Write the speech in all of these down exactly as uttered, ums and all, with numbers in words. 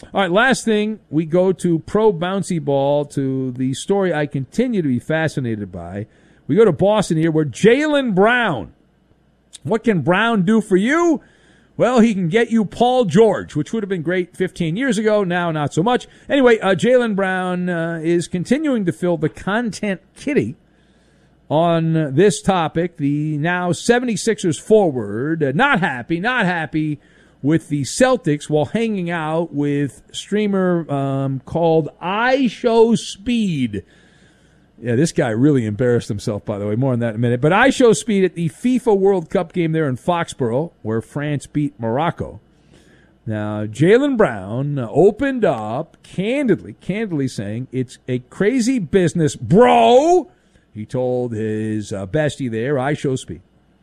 All right, last thing, we go to pro bouncy ball, to the story I continue to be fascinated by. We go to Boston here, where Jaylen Brown. What can Brown do for you? Well, he can get you Paul George, which would have been great fifteen years ago. Now, not so much. Anyway, uh, Jaylen Brown uh, is continuing to fill the content kitty on this topic. The now seventy-sixers forward, uh, not happy, not happy with the Celtics while hanging out with streamer um, called iShowSpeed. Yeah, this guy really embarrassed himself, by the way. More on that in a minute. But iShowSpeed at the FIFA World Cup game there in Foxborough, where France beat Morocco. Now, Jaylen Brown opened up candidly, candidly saying, it's a crazy business, bro. He told his uh, bestie there, iShowSpeed.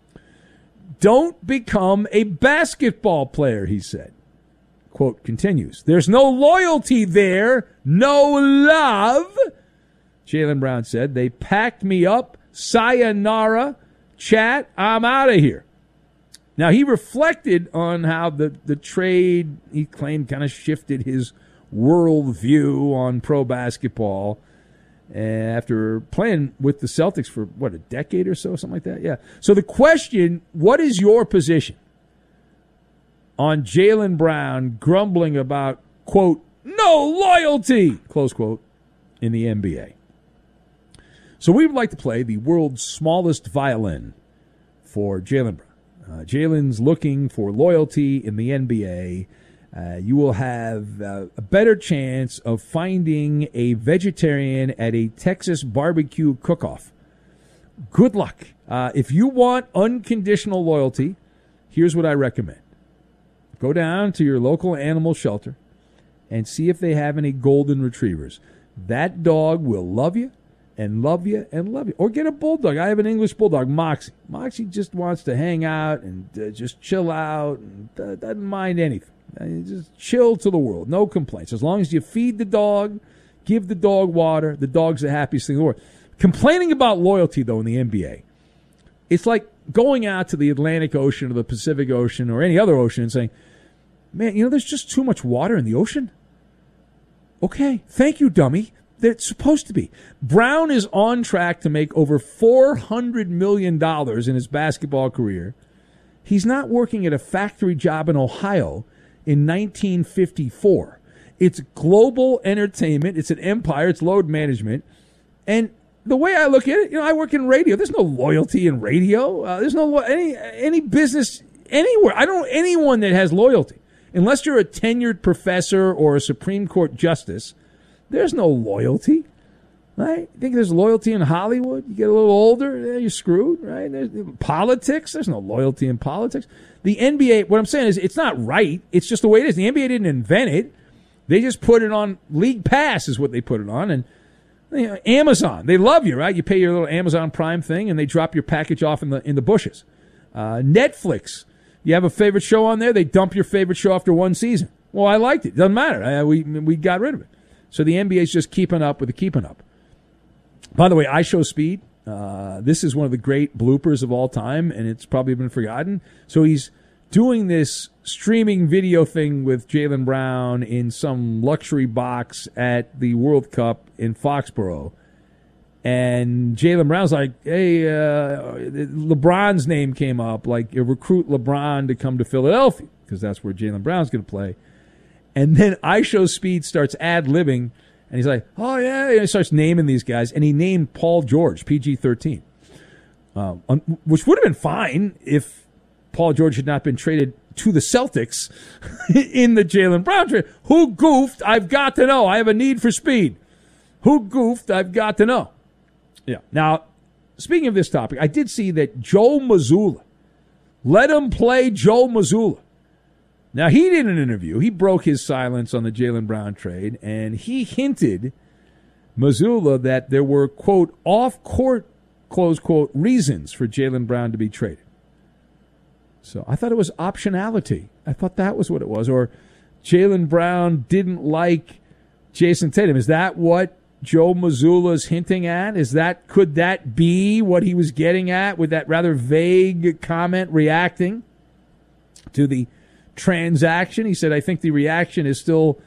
Don't become a basketball player, he said. Quote continues, there's no loyalty there, no love. Jaylen Brown said, they packed me up, sayonara, chat, I'm out of here. Now, he reflected on how the, the trade, he claimed, kind of shifted his world view on pro basketball after playing with the Celtics for, what, a decade or so, something like that? Yeah. So the question, what is your position on Jaylen Brown grumbling about, quote, no loyalty, close quote, in the N B A? So we would like to play the world's smallest violin for Jaylen Brown. Uh, Jaylen's looking for loyalty in the N B A. Uh, you will have uh, a better chance of finding a vegetarian at a Texas barbecue cook-off. Good luck. Uh, if you want unconditional loyalty, here's what I recommend. Go down to your local animal shelter and see if they have any golden retrievers. That dog will love you. And love you and love you. Or get a bulldog. I have an English bulldog, Moxie. Moxie just wants to hang out and uh, just chill out and uh, doesn't mind anything. Uh, just chill to the world. No complaints. As long as you feed the dog, give the dog water, the dog's the happiest thing in the world. Complaining about loyalty, though, in the N B A, it's like going out to the Atlantic Ocean or the Pacific Ocean or any other ocean and saying, man, you know, there's just too much water in the ocean. Okay, thank you, dummy. It's supposed to be. Brown is on track to make over four hundred million dollars in his basketball career. He's not working at a factory job in Ohio in nineteen fifty-four. It's global entertainment. It's an empire. It's load management. And the way I look at it, you know, I work in radio. There's no loyalty in radio. Uh, there's no lo- any any business anywhere. I don't know anyone that has loyalty. Unless you're a tenured professor or a Supreme Court justice, there's no loyalty, right? You think there's loyalty in Hollywood? You get a little older, you're screwed, right? There's politics. There's no loyalty in politics. The N B A, what I'm saying is it's not right. It's just the way it is. The N B A didn't invent it. They just put it on League Pass is what they put it on. And you know, Amazon, they love you, right? You pay your little Amazon Prime thing, and they drop your package off in the in the bushes. Uh, Netflix, you have a favorite show on there, they dump your favorite show after one season. Well, I liked it. Doesn't matter. I, we we got rid of it. So the N B A is just keeping up with the keeping up. By the way, iShowSpeed, uh, this is one of the great bloopers of all time, and it's probably been forgotten. So he's doing this streaming video thing with Jaylen Brown in some luxury box at the World Cup in Foxborough. And Jaylen Brown's like, hey, uh, LeBron's name came up, like you recruit LeBron to come to Philadelphia, because that's where Jaylen Brown's going to play. And then iShowSpeed starts ad-libbing, and he's like, oh, yeah. And he starts naming these guys, and he named Paul George, P G thirteen, um, which would have been fine if Paul George had not been traded to the Celtics in the Jaylen Brown trade. Who goofed? I've got to know. I have a need for speed. Who goofed? I've got to know. Yeah. Now, speaking of this topic, I did see that Joe Mazzulla, let him play Joe Mazzulla. Now, he did an interview. He broke his silence on the Jaylen Brown trade, and he hinted, Mazzulla, that there were, quote, off-court, close quote, reasons for Jaylen Brown to be traded. So I thought it was optionality. I thought that was what it was. Or Jaylen Brown didn't like Jason Tatum. Is that what Joe Mazzulla's hinting at? Is that, could that be what he was getting at with that rather vague comment reacting to the transaction? He said, I think the reaction is still